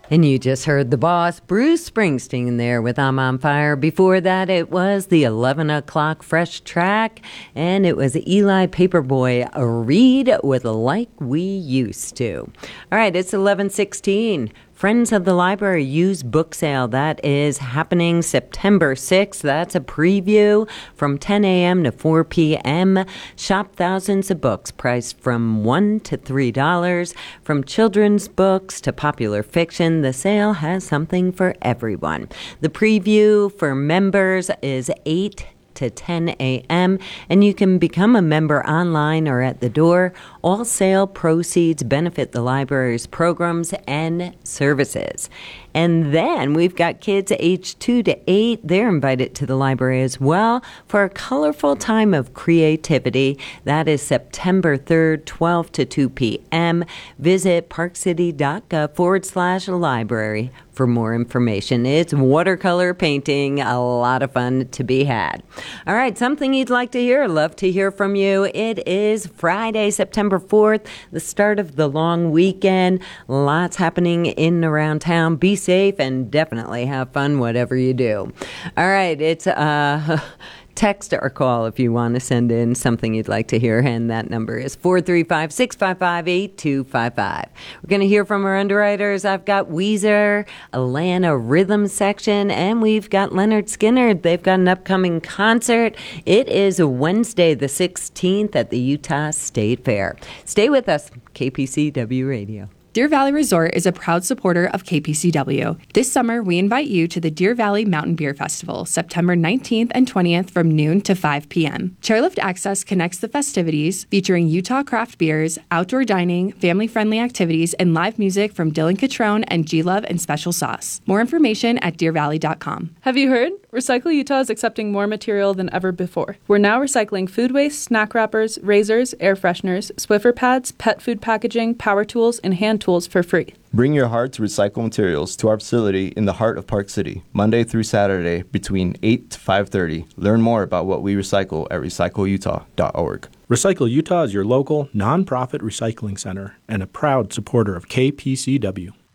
And you just heard the boss, Bruce Springsteen, there with I'm on Fire. Before that, it was the 11 o'clock Fresh Track, and it was Eli Paperboy Reed with Like We Used to. All right, it's 11:16. Friends of the Library used book sale. That is happening September 6th. That's a preview from 10 a.m. to 4 p.m. Shop thousands of books priced from $1 to $3. From children's books to popular fiction, the sale has something for everyone. The preview for members is 8 to 10 a.m., and you can become a member online or at the door. All sale proceeds benefit the library's programs and services. And then we've got kids aged 2 to 8. They're invited to the library as well for a colorful time of creativity. That is September 3rd, 12 to 2 p.m. Visit parkcity.gov/library for more information. It's watercolor painting, a lot of fun to be had. All right, something you'd like to hear, love to hear from you. It is Friday, September 4th, the start of the long weekend. Lots happening in and around town. Be safe and definitely have fun, whatever you do. All right, it's text or call if you want to send in something you'd like to hear, and that number is 435-655-8255. We're going to hear from our underwriters. I've got Weezer, Atlanta Rhythm Section, and we've got Leonard Skinner. They've got an upcoming concert. It is Wednesday the 16th at the Utah State Fair. Stay with us, KPCW Radio. Deer Valley Resort is a proud supporter of KPCW. This summer, we invite you to the Deer Valley Mountain Beer Festival, September 19th and 20th from noon to 5 p.m. Chairlift Access connects the festivities, featuring Utah craft beers, outdoor dining, family-friendly activities, and live music from Dylan Catrone and G-Love and Special Sauce. More information at deervalley.com. Have you heard? Recycle Utah is accepting more material than ever before. We're now recycling food waste, snack wrappers, razors, air fresheners, Swiffer pads, pet food packaging, power tools, and hand tools for free. Bring your heart to recycle materials to our facility in the heart of Park City, Monday through Saturday between 8 to 5:30. Learn more about what we recycle at recycleutah.org. Recycle Utah is your local, nonprofit recycling center and a proud supporter of KPCW.